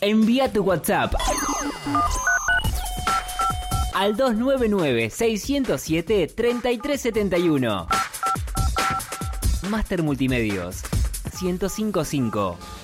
Envía tu WhatsApp al 299-607-3371. Máster Multimedios 1055.